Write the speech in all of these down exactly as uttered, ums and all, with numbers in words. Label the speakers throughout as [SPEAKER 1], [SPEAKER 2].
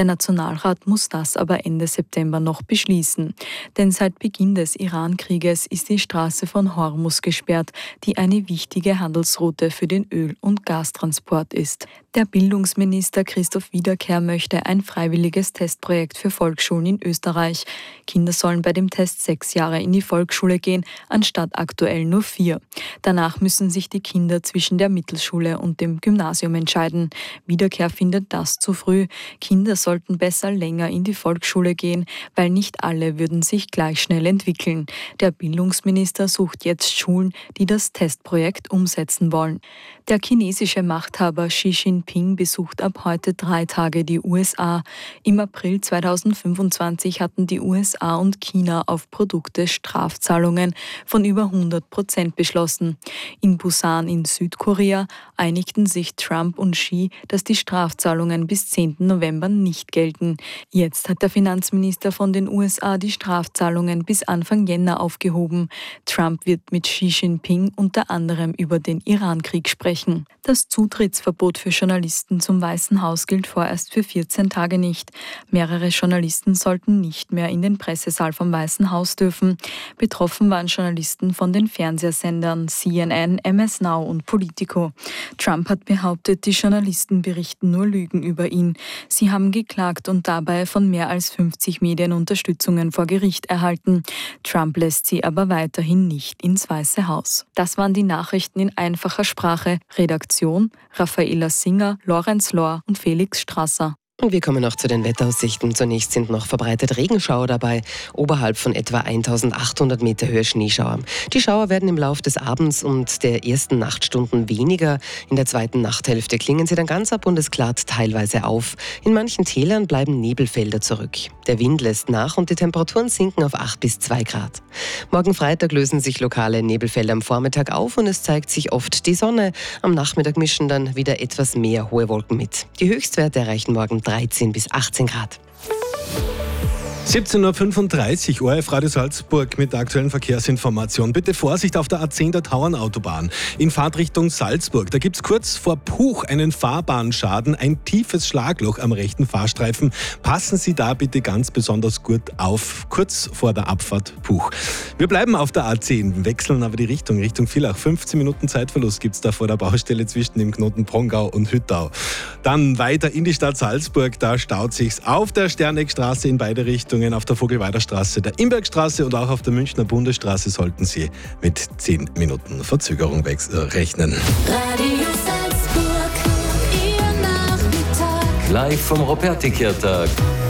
[SPEAKER 1] Der Nationalrat muss das aber Ende September noch beschließen. Denn seit Beginn des Iran-Krieges ist die Straße von Hormuz gesperrt, die eine wichtige Handelsroute für den Öl- und Gastransport ist. Der Bildungsminister Christoph Wiederkehr möchte ein freiwilliges Testprojekt für Volksschulen in Österreich. Kinder sollen bei dem Test sechs Jahre in die Volksschule gehen, anstatt aktuell nur vier. Danach müssen sich die Kinder zwischen der Mittelschule und dem Gymnasium entscheiden. Wiederkehr findet das zu früh. Kinder sollten besser länger in die Volksschule gehen, weil nicht alle würden sich gleich schnell entwickeln. Der Bildungsminister sucht jetzt Schulen, die das Testprojekt umsetzen wollen. Der chinesische Machthaber Xi Jinping besucht ab heute drei Tage die U S A. Im April zweitausendfünfundzwanzig hatten die U S A und China auf Produkte Strafzahlungen von über hundert Prozent beschlossen. In Busan in Südkorea einigten sich Trump und Xi, dass die Strafzahlungen bis zehnten November nicht gelten. Jetzt hat der Finanzminister von den U S A die Strafzahlungen bis Anfang Jänner aufgehoben. Trump wird mit Xi Jinping unter anderem über den Irankrieg sprechen. Das Zutrittsverbot für Journalisten zum Weißen Haus gilt vorerst für vierzehn Tage nicht. Mehrere Journalisten sollten nicht mehr in den Pressesaal vom Weißen Haus dürfen. Betroffen waren Journalisten von den Fernsehsendern C N N, M S Now und Politico. Trump hat behauptet, die Journalisten berichten nur Lügen über ihn. Sie haben geklagt und dabei von mehr als fünfzig Medien Unterstützungen vor Gericht erhalten. Trump lässt sie aber weiterhin nicht ins Weiße Haus. Das waren die Nachrichten in einfacher Sprache. Redaktion: Raffaela Singer, Lorenz Lohr und Felix Strasser.
[SPEAKER 2] Und wir kommen noch zu den Wetteraussichten. Zunächst sind noch verbreitet Regenschauer dabei, oberhalb von etwa eintausendachthundert Meter Höhe Schneeschauer. Die Schauer werden im Laufe des Abends und der ersten Nachtstunden weniger. In der zweiten Nachthälfte klingen sie dann ganz ab und es klart teilweise auf. In manchen Tälern bleiben Nebelfelder zurück. Der Wind lässt nach und die Temperaturen sinken auf acht bis zwei Grad. Morgen Freitag lösen sich lokale Nebelfelder am Vormittag auf und es zeigt sich oft die Sonne. Am Nachmittag mischen dann wieder etwas mehr hohe Wolken mit. Die Höchstwerte erreichen morgen dreizehn bis achtzehn Grad.
[SPEAKER 3] siebzehn Uhr fünfunddreißig, O R F Radio Salzburg mit der aktuellen Verkehrsinformation. Bitte Vorsicht auf der A zehn der Tauernautobahn in Fahrtrichtung Salzburg. Da gibt es kurz vor Puch einen Fahrbahnschaden, ein tiefes Schlagloch am rechten Fahrstreifen. Passen Sie da bitte ganz besonders gut auf, kurz vor der Abfahrt Puch. Wir bleiben auf der A zehn, wechseln aber die Richtung, Richtung Villach. fünfzehn Minuten Zeitverlust gibt es da vor der Baustelle zwischen dem Knoten Prongau und Hüttau. Dann weiter in die Stadt Salzburg, da staut sich's auf der Sterneckstraße in beide Richtungen. Auf der Vogelweiderstraße, der Imbergstraße und auch auf der Münchner Bundesstraße sollten Sie mit zehn Minuten Verzögerung rechnen.
[SPEAKER 4] Radio Salzburg, Ihr Nachmittag.
[SPEAKER 5] Live vom Ruperti-Kirtag.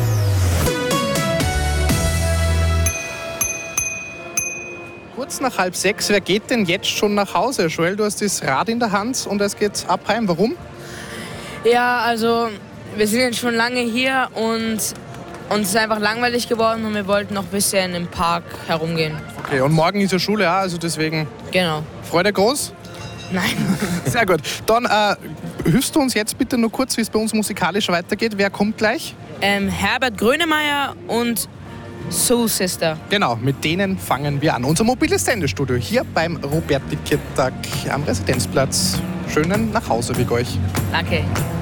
[SPEAKER 6] Kurz nach halb sechs, wer geht denn jetzt schon nach Hause? Joel, du hast das Rad in der Hand und es geht ab heim. Warum?
[SPEAKER 7] Ja, also wir sind jetzt schon lange hier und uns ist einfach langweilig geworden und wir wollten noch ein bisschen im Park herumgehen.
[SPEAKER 6] Okay, und morgen ist ja Schule, ja, also deswegen.
[SPEAKER 7] Genau.
[SPEAKER 6] Freude groß?
[SPEAKER 7] Nein.
[SPEAKER 6] Sehr gut. Dann äh, hilfst du uns jetzt bitte nur kurz, wie es bei uns musikalisch weitergeht. Wer kommt gleich?
[SPEAKER 7] Ähm, Herbert Grönemeyer und Soul Sister.
[SPEAKER 6] Genau, mit denen fangen wir an. Unser mobiles Sendestudio hier beim Ruperti-Kirtag am Residenzplatz. Schönen Nachhauseweg euch.
[SPEAKER 7] Danke.